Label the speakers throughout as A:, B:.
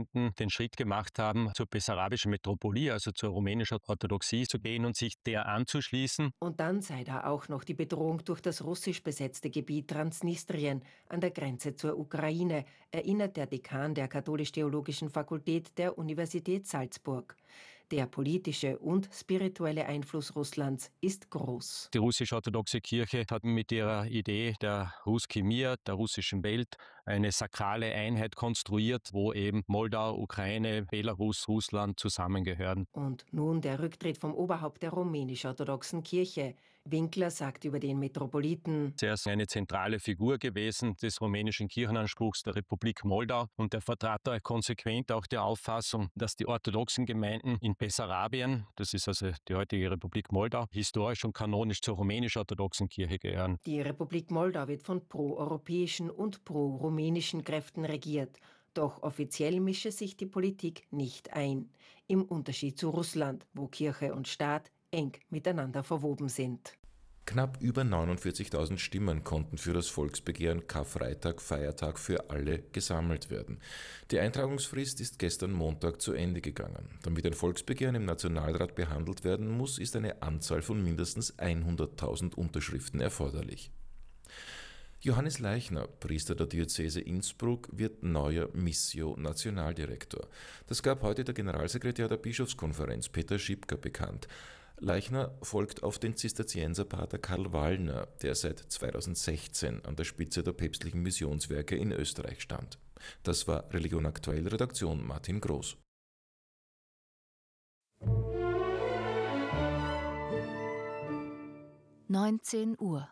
A: Gemeinden den Schritt gemacht haben, zur bessarabischen Metropolie, also zur rumänischen Orthodoxie zu gehen und sich der anzuschließen.
B: Und dann sei da auch noch die Bedrohung durch das russisch besetzte Gebiet Transnistrien an der Grenze zur Ukraine, erinnert der Dekan der Katholisch-Theologischen Fakultät der Universität Salzburg. Der politische und spirituelle Einfluss Russlands ist groß.
A: Die russisch-orthodoxe Kirche hat mit ihrer Idee der Russki Mir, der russischen Welt, eine sakrale Einheit konstruiert, wo eben Moldau, Ukraine, Belarus, Russland zusammengehören.
B: Und nun der Rücktritt vom Oberhaupt der rumänisch-orthodoxen Kirche. Winkler sagt über den Metropoliten:
A: Er ist eine zentrale Figur gewesen des rumänischen Kirchenanspruchs der Republik Moldau und er vertrat da konsequent auch die Auffassung, dass die orthodoxen Gemeinden in Bessarabien, das ist also die heutige Republik Moldau, historisch und kanonisch zur rumänisch-orthodoxen Kirche gehören.
B: Die Republik Moldau wird von pro-europäischen und pro-rumänischen Kräften regiert. Doch offiziell mische sich die Politik nicht ein. Im Unterschied zu Russland, wo Kirche und Staat eng miteinander verwoben sind.
C: Knapp über 49.000 Stimmen konnten für das Volksbegehren Karfreitag, Feiertag für alle gesammelt werden. Die Eintragungsfrist ist gestern Montag zu Ende gegangen. Damit ein Volksbegehren im Nationalrat behandelt werden muss, ist eine Anzahl von mindestens 100.000 Unterschriften erforderlich. Johannes Leichner, Priester der Diözese Innsbruck, wird neuer Missio-Nationaldirektor. Das gab heute der Generalsekretär der Bischofskonferenz, Peter Schipka, bekannt. Leichner folgt auf den Zisterzienserpater Karl Wallner, der seit 2016 an der Spitze der päpstlichen Missionswerke in Österreich stand. Das war Religion Aktuell, Redaktion Martin Groß.
D: (19 Uhr)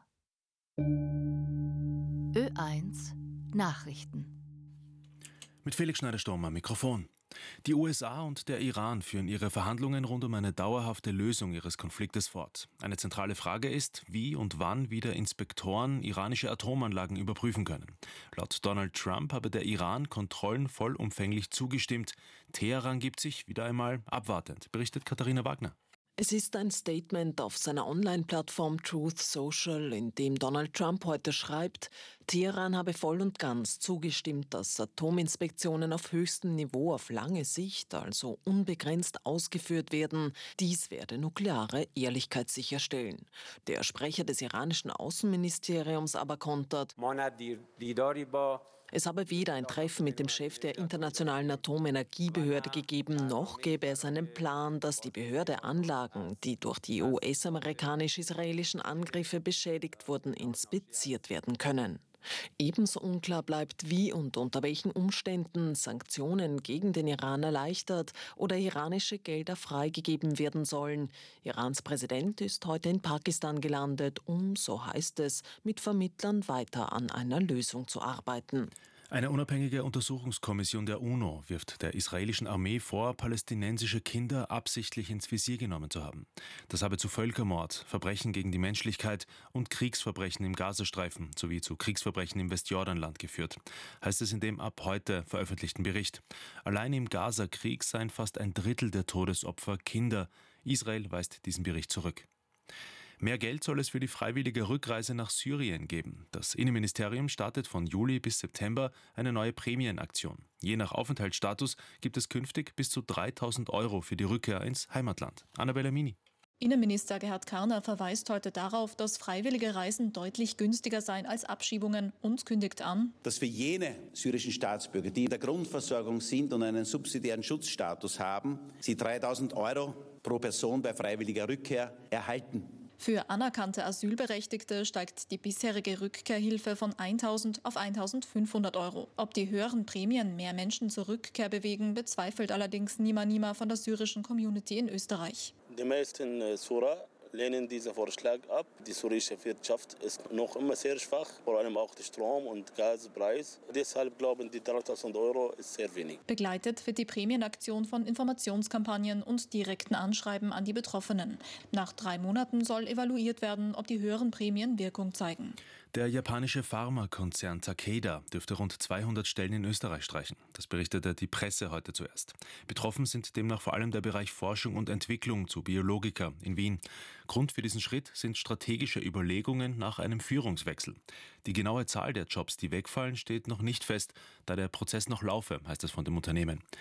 D: Ö1 Nachrichten.
E: Mit Felix Schneider-Sturm am Mikrofon. Die USA und der Iran führen ihre Verhandlungen rund um eine dauerhafte Lösung ihres Konfliktes fort. Eine zentrale Frage ist, wie und wann wieder Inspektoren iranische Atomanlagen überprüfen können. Laut Donald Trump habe der Iran Kontrollen vollumfänglich zugestimmt. Teheran gibt sich wieder einmal abwartend, berichtet Katharina Wagner.
F: Es ist ein Statement auf seiner Online-Plattform Truth Social, in dem Donald Trump heute schreibt, Teheran habe voll und ganz zugestimmt, dass Atominspektionen auf höchstem Niveau auf lange Sicht, also unbegrenzt, ausgeführt werden. Dies werde nukleare Ehrlichkeit sicherstellen. Der Sprecher des iranischen Außenministeriums aber kontert: Es habe weder ein Treffen mit dem Chef der Internationalen Atomenergiebehörde gegeben, noch gäbe es einen Plan, dass die Behörde Anlagen, die durch die US-amerikanisch-israelischen Angriffe beschädigt wurden, inspiziert werden können. Ebenso unklar bleibt, wie und unter welchen Umständen Sanktionen gegen den Iran erleichtert oder iranische Gelder freigegeben werden sollen. Irans Präsident ist heute in Pakistan gelandet, um, so heißt es, mit Vermittlern weiter an einer Lösung zu arbeiten.
E: Eine unabhängige Untersuchungskommission der UNO wirft der israelischen Armee vor, palästinensische Kinder absichtlich ins Visier genommen zu haben. Das habe zu Völkermord, Verbrechen gegen die Menschlichkeit und Kriegsverbrechen im Gazastreifen sowie zu Kriegsverbrechen im Westjordanland geführt, heißt es in dem ab heute veröffentlichten Bericht. Allein im Gaza-Krieg seien fast ein Drittel der Todesopfer Kinder. Israel weist diesen Bericht zurück. Mehr Geld soll es für die freiwillige Rückreise nach Syrien geben. Das Innenministerium startet von Juli bis September eine neue Prämienaktion. Je nach Aufenthaltsstatus gibt es künftig bis zu 3.000 € für die Rückkehr ins Heimatland. Annabella Mini.
G: Innenminister Gerhard Karner verweist heute darauf, dass freiwillige Reisen deutlich günstiger seien als Abschiebungen und kündigt an,
H: dass für jene syrischen Staatsbürger, die in der Grundversorgung sind und einen subsidiären Schutzstatus haben, sie 3.000 € pro Person bei freiwilliger Rückkehr erhalten.
G: Für anerkannte Asylberechtigte steigt die bisherige Rückkehrhilfe von 1.000 auf 1.500 €. Ob die höheren Prämien mehr Menschen zur Rückkehr bewegen, bezweifelt allerdings Nima Nima von der syrischen Community in Österreich.
I: Die meisten Syrer lehnen diesen Vorschlag ab. Die syrische Wirtschaft ist noch immer sehr schwach, vor allem auch der Strom- und Gaspreis. Deshalb glauben die 3.000 € ist sehr wenig.
G: Begleitet wird die Prämienaktion von Informationskampagnen und direkten Anschreiben an die Betroffenen. Nach 3 Monaten soll evaluiert werden, ob die höheren Prämien Wirkung zeigen.
E: Der japanische Pharmakonzern Takeda dürfte rund 200 Stellen in Österreich streichen. Das berichtete die Presse heute zuerst. Betroffen sind demnach vor allem der Bereich Forschung und Entwicklung zu Biologica in Wien. Grund für diesen Schritt sind strategische Überlegungen nach einem Führungswechsel. Die genaue Zahl der Jobs, die wegfallen, steht noch nicht fest, da der Prozess noch laufe, heißt es von dem Unternehmen.